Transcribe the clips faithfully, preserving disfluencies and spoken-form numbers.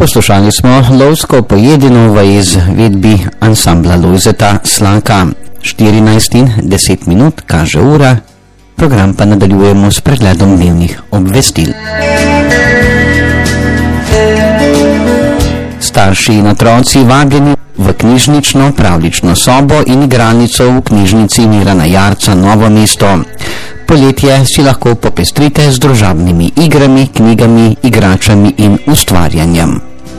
Poslušali smo lovsko pojedino v izvedbi ansambla Lojzeta Slaka. štirinajst in deset minut kaže ura, program pa nadaljujemo s pregledom dnevnih obvestil. Starši in otroci vabljeni v knjižnično pravlično sobo in igralnico v knjižnici Mirana Jarca Novo mesto. Poletje si lahko popestrite z družabnimi igrami, knjigami, igračami in ustvarjanjem.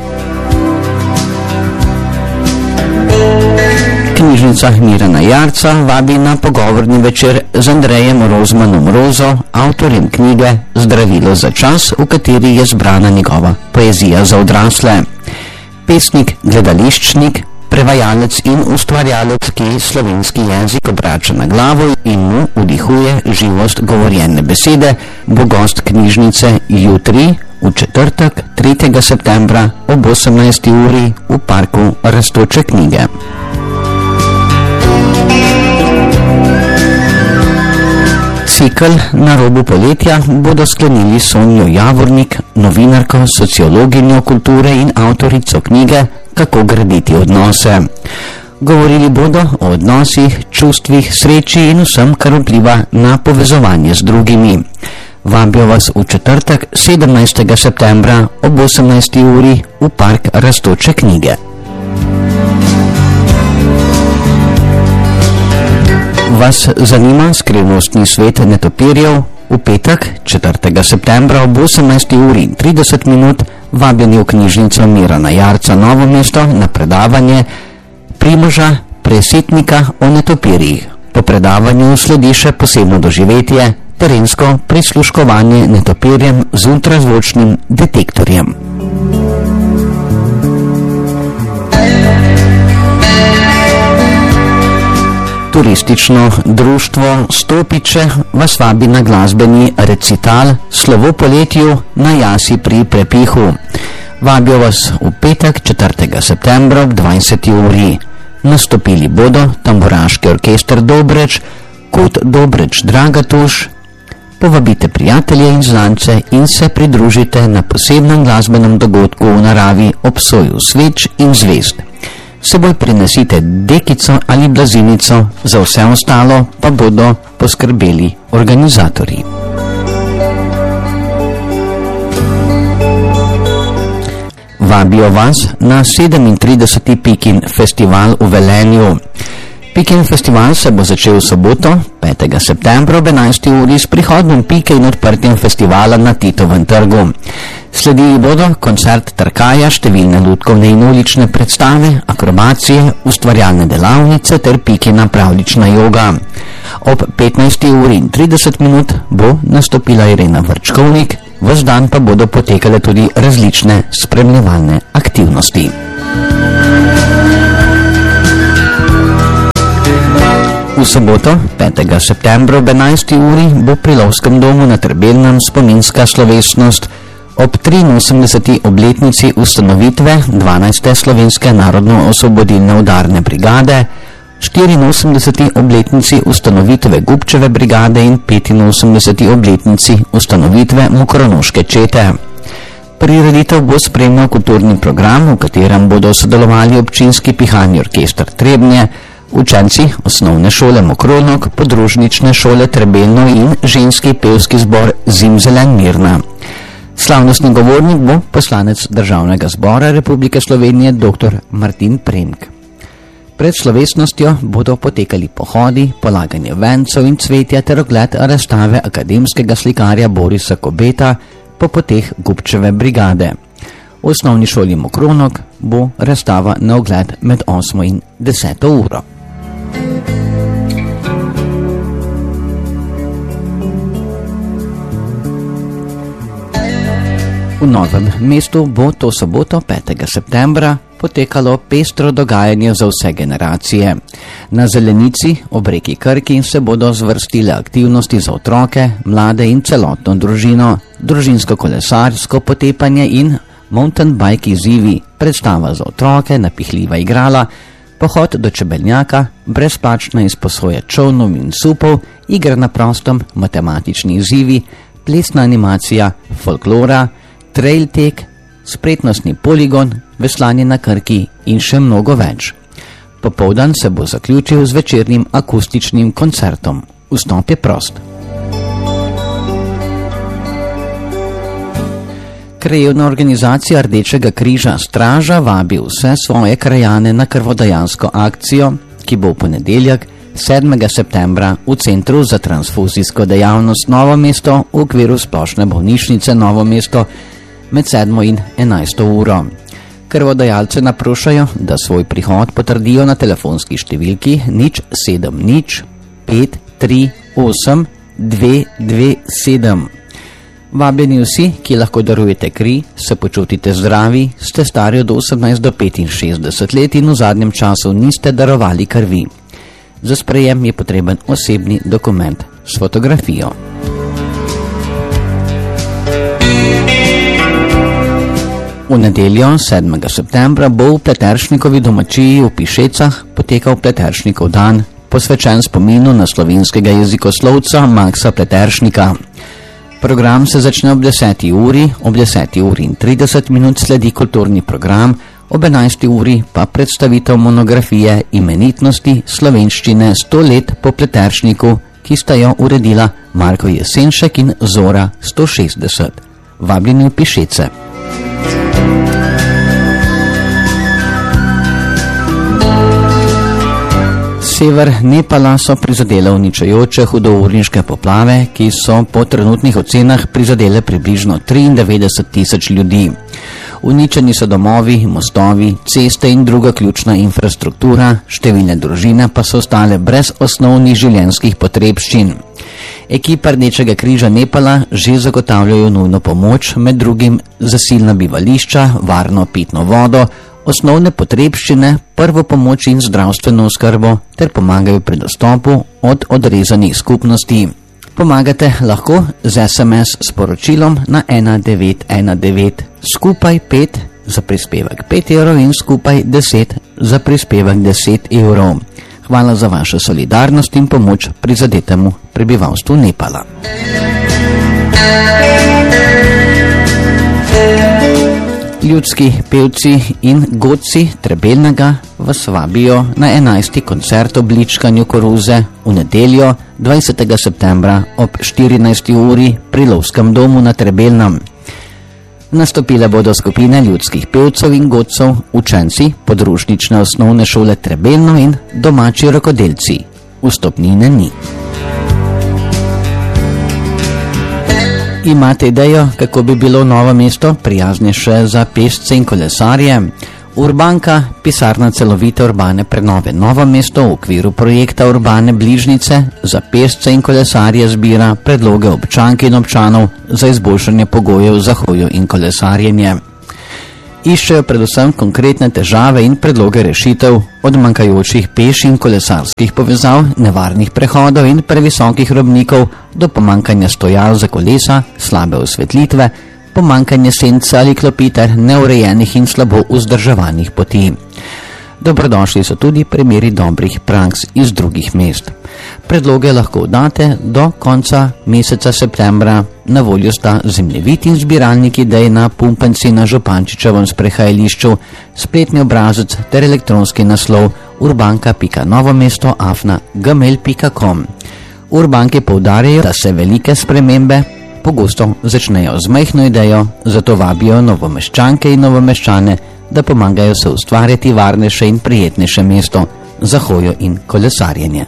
Knjižnica Mirana Jarca vabi na pogovorni večer z Andrejem Rozmanom Rozo, avtorjem knjige Zdravilo za čas, v kateri je zbrana njegova poezija za odrasle. Pesnik, gledališčnik, prevajalec in ustvarjalec, ki slovenski jezik obrača na glavo in mu vdihuje živost govorjene besede, bo gost knjižnice jutri, v četrtek, tretjega septembra ob osemnajsti uri v parku Rastoče knjige. Cikl Na robu poletja bodo sklenili Sonjo Javornik, novinarko, sociologinjo kulture in avtorico knjige Kako graditi odnose. Govorili bodo o odnosih, čustvih, sreči in vsem, kar vpliva na povezovanje z drugimi. Vabijo vas v četrtek, sedemnajstega septembra ob osemnajsti uri v park Rastoče knjige. Vas zanima skrivnostni svet netopirjev? V petek, četrtega septembra ob osemnajsti uri in trideset minut vabljeni v knjižnico Mirana Jarca Novo mesto na predavanje Primoža Presetnika o netopirjih. Po predavanju sledi še posebno doživetje, terensko prisluškovanje netopirjem z ultrazvočnim detektorjem. Turistično društvo Stopiče vas vabi na glasbeni recital Slovo poletju na jasi pri Prepihu. Vabijo vas v petek, četrtega septembra ob dvajseti uri. Nastopili bodo Tamburaški orkester Dobreč, Kot Dobreč Dragatuš. Povabite prijatelje in znance in se pridružite na posebnem glasbenem dogodku v naravi ob soju sveč in zvezd. Seboj prinesite dekico ali blazinico, za vse ostalo pa bodo poskrbeli organizatorji. Vabijo vas na sedemintrideseti Pikin festival v Velenju. Pikin festival se bo začel v soboto, petega septembra ob enajsti uri s prihodom Pike in odprtjem festivala na Titovem trgu. Sledili bodo koncert Trkaja, številne lutkovne in ulične predstave, akrobacije, ustvarjalne delavnice ter Pikina pravlična joga. Ob petnajsti uri in trideset minut bo nastopila Irena Vrčkovnik, ves dan pa bodo potekale tudi različne spremljevalne aktivnosti. V soboto, petega septembra ob enajsti uri bo pri Lovskem domu na Trebelnem spominska slovesnost ob triinosemdeseti obletnici ustanovitve dvanajste slovenske narodno-osvobodilne udarne brigade, štiriinosemdeseti obletnici ustanovitve Gubčeve brigade in petinosemdeseti obletnici ustanovitve Mokronoške čete. Prireditev bo spremljal kulturni program, v katerem bodo sodelovali občinski pihalni orkester Trebnje, učenci osnovne šole Mokronok, podružnične šole Trebelno in ženski pevski zbor Zimzelen Mirna. Slavnostni govornik bo poslanec Državnega zbora Republike Slovenije dr. Martin Premk. Pred slovesnostjo bodo potekali pohodi, polaganje vencev in cvetja ter ogled razstave akademskega slikarja Borisa Kobeta po poteh Gubčeve brigade. V osnovni šoli Mokronok bo razstava na ogled med osmo in deseto uro. V Novem mestu bo to soboto, petega septembra, potekalo pestro dogajanje za vse generacije. Na zelenici ob reki Krki se bodo zvrstile aktivnosti za otroke, mlade in celotno družino, družinsko kolesarsko potepanje in mountain bike izzivi, predstava za otroke, napihljiva igrala, pohod do Čebelnjaka, brezplačna izposoja čolnov in supov, igra na prostom, matematični izzivi, plesna animacija, folklora, trail tek, spretnostni poligon, veslanje na Krki in še mnogo več. Popoldan se bo zaključil z večernim akustičnim koncertom. Vstop je prost. Krajevna organizacija Rdečega križa Straža vabi vse svoje krajane na krvodajalsko akcijo, ki bo v ponedeljek sedmega septembra v Centru za transfuzijsko dejavnost Novo mesto v okviru Splošne bolnišnice Novo mesto med sedmo in enajsto uro. Krvodajalce naprošajo, da svoj prihod potrdijo na telefonski številki nič sedem nič pet tri osem dve dve sedem. Vabljeni vsi, ki lahko darujete kri, se počutite zdravi, ste stari od osemnajst do petinšestdeset let in v zadnjem času niste darovali krvi. Za sprejem je potreben osebni dokument s fotografijo. V nedeljo sedmega septembra bo v Pleteršnikovi domačiji v Pišecah potekal Pleteršnikov dan, posvečen spominu na slovenskega jezikoslovca Maksa Pleteršnika. Program se začne ob deseti uri, ob deseti uri in trideset minut sledi kulturni program, ob enajsti uri pa predstavitev monografije Imenitnosti slovenščine sto let po Pleteršniku, ki sta jo uredila Marko Jesenšek in Zora sto šestdeset. Vabljeni v Pišece. Sever Nepala so prizadele uničujoče hudourniške poplave, ki so po trenutnih ocenah prizadele približno triindevetdeset tisoč ljudi. Uničeni so domovi, mostovi, ceste in druga ključna infrastruktura, številne družine pa so ostale brez osnovnih življenjskih potrebščin. Ekipa Rdečega križa Nepala že zagotavljajo nujno pomoč, med drugim zasilna bivališča, varno pitno vodo, osnovne potrebščine, prvo pomoč in zdravstveno oskrbo ter pomagajo pri dostopu od odrezanih skupnosti. Pomagate lahko z es em es sporočilom na ena devet ena devet, skupaj pet za prispevek pet evrov in skupaj deset za prispevek deset evrov. Hvala za vašo solidarnost in pomoč prizadetemu prebivalstvu Nepala. Ljudski pevci in godci Trebelnega vas vabijo na enajsti koncert ob ličkanju koruze v nedeljo dvajsetega septembra ob štirinajsti uri pri Lovskem domu na Trebelnem. Nastopile bodo skupine ljudskih pevcev in godcev, učenci podružnične osnovne šole Trebelno in domači rokodelci. Vstopnine ni. Imate idejo, kako bi bilo Novo mesto prijaznejše za pešce in kolesarje? Urbanka, pisarna celovite urbane prenove Novo mesto v okviru projekta Urbane bližnjice za pešce in kolesarje zbira predloge občank in občanov za izboljšanje pogojev za hojo in kolesarjenje. Iščejo predvsem konkretne težave in predloge rešitev, od manjkajočih peš in kolesarskih povezav, nevarnih prehodov in previsokih robnikov do pomanjkanja stojal za kolesa, slabe osvetlitve, pomanjkanje sence ali klopi ter neurejenih in slabo vzdrževanih poti. Dobrodošli so tudi primeri dobrih praks iz drugih mest. Predloge lahko date do konca meseca septembra. Na voljo sta zemljevid in zbiralnik idej na pumpenci na Župančičevem sprehajališču, spletni obrazec ter elektronski naslov urbanka pika novomesto afna gmail pika com. Urbanke poudarjajo, da se velike spremembe pogosto začnejo z majhno idejo, zato vabijo novomeščanke in novomeščane, da pomagajo se ustvarjati varnejše in prijetnejše mesto za hojo in kolesarjenje.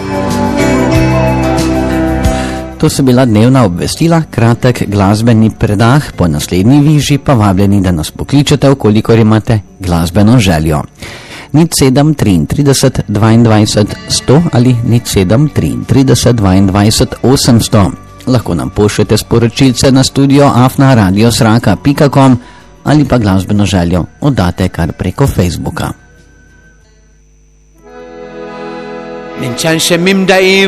To so bila dnevna obvestila, kratek glasbeni predah, po naslednji viži pa vabljeni, da nas pokličete, ukolikor imate glasbeno željo. nič sedem triintrideset dvaindvajset sto ali nič sedem triintrideset dvaindvajset osemsto. Lahko nam pošljete sporočilce na studio afna radiosraka pika com ali pa glasbeno željo oddate kar preko Facebooka.